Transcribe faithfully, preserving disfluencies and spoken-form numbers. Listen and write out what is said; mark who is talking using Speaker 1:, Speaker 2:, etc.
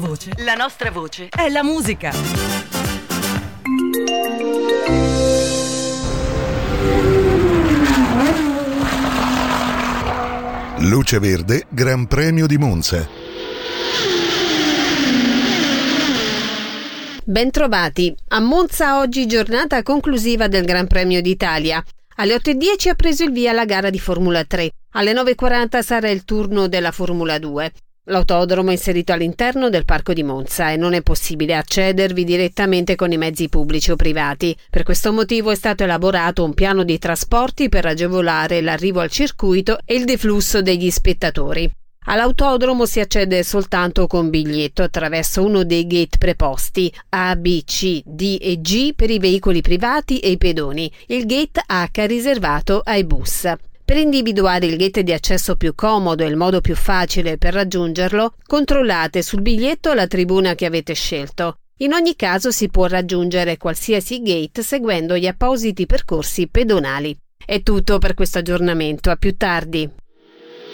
Speaker 1: Voce. La nostra voce è la musica.
Speaker 2: Luce Verde, Gran Premio di Monza.
Speaker 3: Bentrovati. A Monza oggi giornata conclusiva del Gran Premio d'Italia. Alle otto e dieci ha preso il via la gara di Formula tre. Alle nove e quaranta sarà il turno della Formula due. L'autodromo è inserito all'interno del Parco di Monza e non è possibile accedervi direttamente con i mezzi pubblici o privati. Per questo motivo è stato elaborato un piano di trasporti per agevolare l'arrivo al circuito e il deflusso degli spettatori. All'autodromo si accede soltanto con biglietto attraverso uno dei gate preposti A, B, C, D e G per i veicoli privati e i pedoni, il gate H è riservato ai bus. Per individuare il gate di accesso più comodo e il modo più facile per raggiungerlo, controllate sul biglietto la tribuna che avete scelto. In ogni caso si può raggiungere qualsiasi gate seguendo gli appositi percorsi pedonali. È tutto per questo aggiornamento, a più tardi.